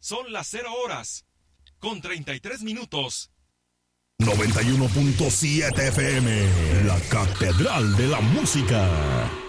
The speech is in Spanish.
Son las 0 horas, con 33 minutos. 91.7 FM, la Catedral de la Música.